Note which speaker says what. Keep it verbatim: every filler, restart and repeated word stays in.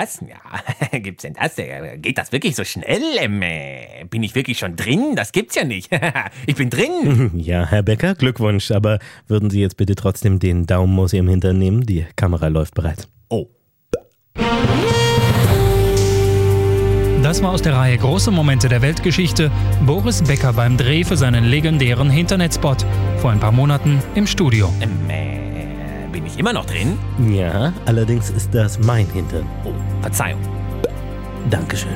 Speaker 1: Was? Ja, gibt's denn das? Äh, Geht das wirklich so schnell? Ähm, äh, bin ich wirklich schon drin? Das gibt's ja nicht. Ich bin drin.
Speaker 2: Ja, Herr Becker, Glückwunsch. Aber würden Sie jetzt bitte trotzdem den Daumen aus Ihrem Hintern nehmen? Die Kamera läuft bereits.
Speaker 1: Oh.
Speaker 3: Das war aus der Reihe Große Momente der Weltgeschichte. Boris Becker beim Dreh für seinen legendären Internetspot. Vor ein paar Monaten im Studio.
Speaker 1: Ähm, äh, bin ich immer noch drin?
Speaker 2: Ja, allerdings ist das mein Hintern.
Speaker 1: Oh, Verzeihung.
Speaker 2: Dankeschön.